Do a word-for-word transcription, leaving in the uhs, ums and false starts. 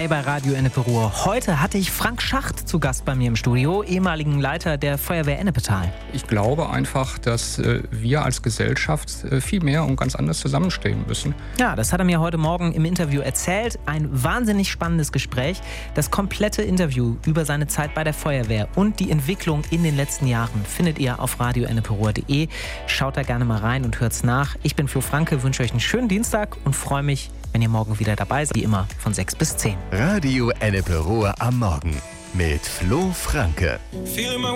zwei bei Radio Ennepe-Ruhr. Heute hatte ich Frank Schacht zu Gast bei mir im Studio, ehemaligen Leiter der Feuerwehr Ennepetal. Ich glaube einfach, dass äh, wir als Gesellschaft äh, viel mehr und ganz anders zusammenstehen müssen. Ja, das hat er mir heute Morgen im Interview erzählt. Ein wahnsinnig spannendes Gespräch. Das komplette Interview über seine Zeit bei der Feuerwehr und die Entwicklung in den letzten Jahren findet ihr auf radio ennepe ruhr punkt de. Schaut da gerne mal rein und hört's nach. Ich bin Flo Franke, wünsche euch einen schönen Dienstag und freue mich, wenn ihr morgen wieder dabei seid, wie immer von sechs bis zehn. Radio Ennepe-Ruhr am Morgen mit Flo Franke.